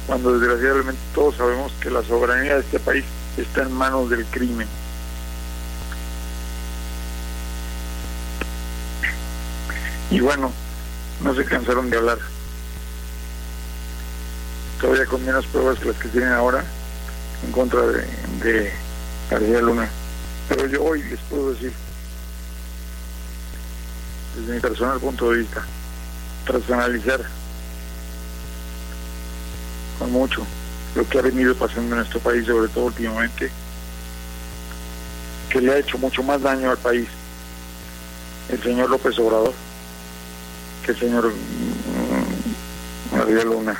cuando desgraciadamente todos sabemos que la soberanía de este país está en manos del crimen. Y bueno, no se cansaron de hablar, todavía con menos pruebas que las que tienen ahora en contra de García Luna. Pero yo hoy les puedo decir, desde mi personal punto de vista, tras analizar con mucho lo que ha venido pasando en nuestro país, sobre todo últimamente, que le ha hecho mucho más daño al país el señor López Obrador que el señor García Luna.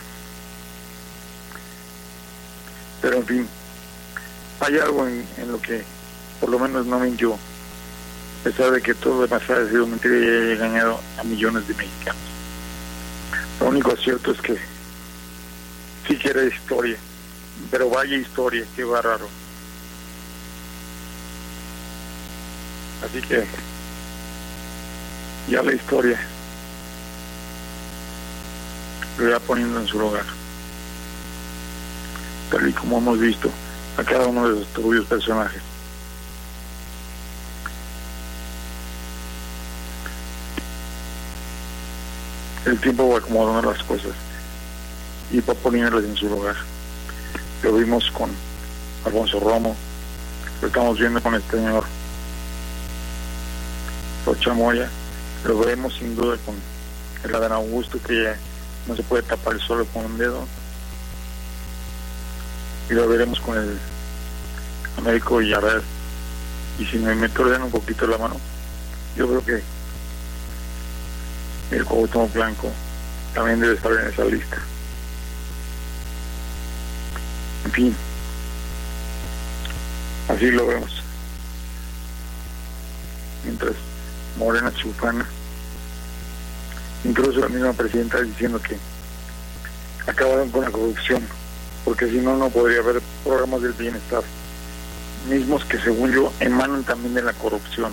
Pero en fin, hay algo en lo que por lo menos no mintió, a pesar de que todo lo demás ha sido mentira y ha engañado a millones de mexicanos. Lo único cierto es que sí que era historia, pero vaya historia, qué bárbaro. Así que ya la historia lo irá poniendo en su lugar, tal y como hemos visto a cada uno de los turbios personajes. El tiempo va acomodando las cosas y va poniéndolas en su lugar. Lo vimos con Alfonso Romo, lo estamos viendo con el señor Rocha Moya, lo veremos sin duda con el Adán Augusto, que ya no se puede tapar el sol con un dedo, y lo veremos con el Américo Villarreal. Y si me meto un poquito la mano, yo creo que el Cuauhtémoc Blanco también debe estar en esa lista. En fin, así lo vemos. Mientras Morena chufana, incluso la misma presidenta diciendo que acabaron con la corrupción, porque si no, no podría haber programas del bienestar, mismos que según yo emanan también de la corrupción.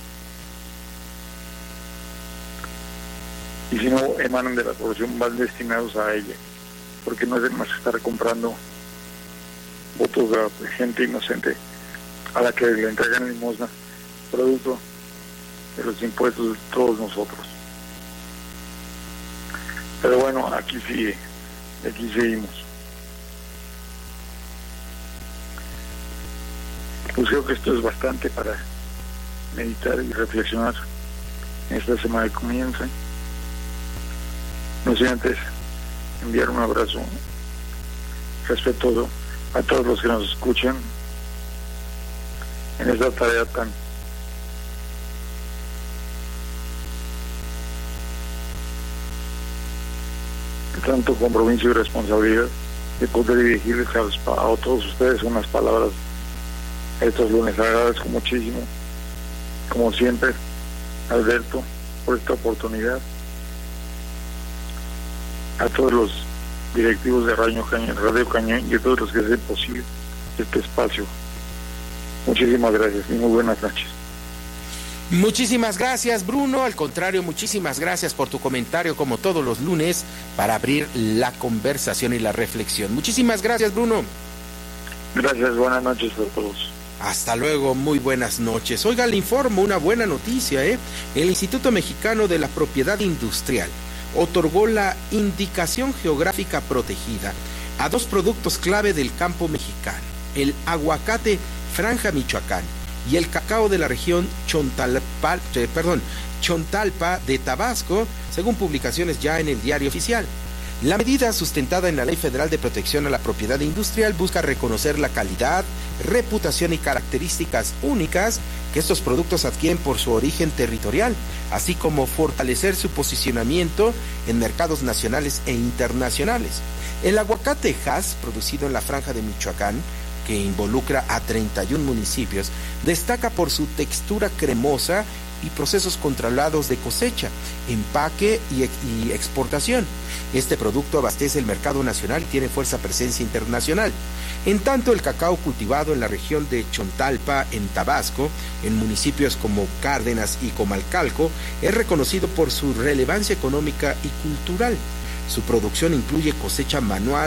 Y si no emanan de la corrupción, van destinados a ella, porque no es de más estar comprando votos de gente inocente a la que le entregan limosna, producto de los impuestos de todos nosotros. Pero bueno, aquí seguimos. Pues creo que esto es bastante para meditar y reflexionar en esta semana que comienza. No sé, antes enviar un abrazo respetuoso a todos los que nos escuchan en esta tarea tan tanto compromiso y responsabilidad de poder dirigirles a todos ustedes unas palabras estos lunes. Agradezco muchísimo, como siempre, Alberto, por esta oportunidad, a todos los directivos de Radio Cañón y a todos los que hacen posible este espacio. Muchísimas gracias y muy buenas noches. Muchísimas gracias, Bruno. Al contrario, muchísimas gracias por tu comentario, como todos los lunes, para abrir la conversación y la reflexión. Muchísimas gracias, Bruno. Gracias, buenas noches a todos. Hasta luego, muy buenas noches. Oiga, le informo una buena noticia, El Instituto Mexicano de la Propiedad Industrial otorgó la indicación geográfica protegida a 2 productos clave del campo mexicano: el aguacate Franja Michoacán y el cacao de la región Chontalpa de Tabasco, según publicaciones ya en el Diario Oficial. La medida, sustentada en la Ley Federal de Protección a la Propiedad Industrial, busca reconocer la calidad, reputación y características únicas que estos productos adquieren por su origen territorial, así como fortalecer su posicionamiento en mercados nacionales e internacionales. El aguacate Hass, producido en la Franja de Michoacán, que involucra a 31 municipios, destaca por su textura cremosa y procesos controlados de cosecha, empaque y exportación. Este producto abastece el mercado nacional y tiene fuerza presencia internacional. En tanto, el cacao cultivado en la región de Chontalpa, en Tabasco, en municipios como Cárdenas y Comalcalco, es reconocido por su relevancia económica y cultural. Su producción incluye cosecha manual